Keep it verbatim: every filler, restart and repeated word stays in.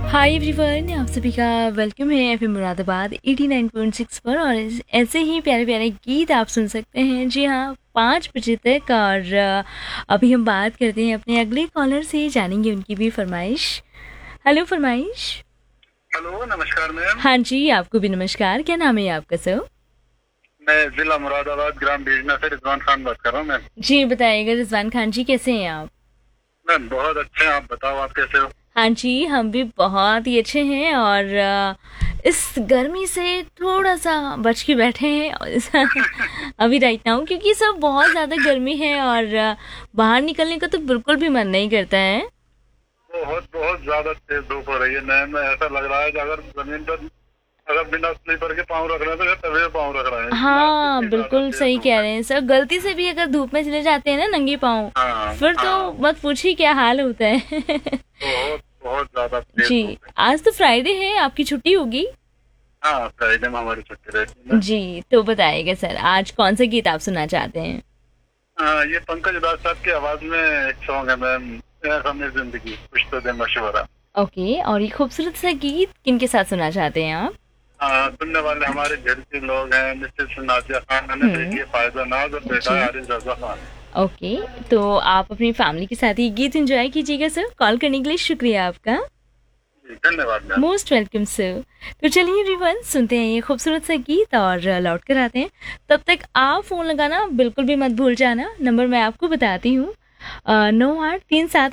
Hi everyone, आप सभी का वेलकम है FM Moradabad eighty nine point six पर। और इस- ऐसे ही प्यारे प्यारे गीत आप सुन सकते हैं, जी हाँ, पाँच बजे तक। और अ, अभी हम बात करते हैं अपने अगले कॉलर से, जानेंगे उनकी भी फरमाइश। हेलो फरमाइश। हेलो, नमस्कार मैम। हाँ जी, आपको भी नमस्कार। क्या नाम है आपका सर? मैं जिला मुरादाबाद ग्राम बीजना से रिजवान खान बात कर रहा हूँ मैम। जी बताइएगा रिजवान खान जी, कैसे हैं आप? मैम बहुत अच्छे हैं, आप बताओ आप कैसे हो? हाँ जी, हम भी बहुत ही अच्छे हैं। और अ, इस गर्मी से थोड़ा सा बच के बैठे हैं और इस- अभी राइट नाउ, क्योंकि सब बहुत ज़्यादा गर्मी है और अ, बाहर निकलने का तो बिल्कुल भी मन नहीं करता है। बहुत बहुत ज्यादा तेज धूप हो रही है मैम। ऐसा लग रहा है कि अगर जमीन पर अगर बिना स्लीपर के पाँव रख रहे हैं तो तवे पाँव रख रहे हैं, इतना हाँ, इतनी ज्यादा बिल्कुल तेज सही धूप कह है। रहे हैं सर। गलती से भी अगर धूप में चले जाते हैं ना नंगे पाँव, हाँ फिर तो हाँ, मत पूछिए क्या हाल होता है। बहुत बहुत ज्यादा तेज जी, धूप है। आज तो फ्राइडे है, आपकी छुट्टी होगी। हाँ, फ्राइडे में हमारी छुट्टी रहती है मैम। जी, तो बताइएगा सर, आज कौन सा गीत आप सुनना चाहते हैं? हाँ, ये पंकज उधास साहब की आवाज में एक सॉन्ग है मैम, ऐसा मेरी जिंदगी कुछ तो दे मशवरा। ओके, और ये खूबसूरत सा गीत किनके साथ सुनना चाहते हैं आप? हाँ, सुनने वाले हमारे घर के लोग हैं, मिसेस नाजिया खान है, बेटी हम्म। है फायजा नाज और बेटा है जी। आरिज रजा खान। ओके, तो आप अपनी फैमिली के साथ ये गीत एंजॉय कीजिएगा सर। कॉल करने के लिए शुक्रिया आपका। जी, धन्यवाद मैम। Most welcome sir. तो चलिए एवरीवन, सुनते हैं ये खूबसूरत सा गीत और लौट कर आते हैं। तब तक आप फ़ोन लगाना बिल्कुल भी मत भूल जाना। नंबर मैं आपको बताती हूँ, नौ आठ तीन सात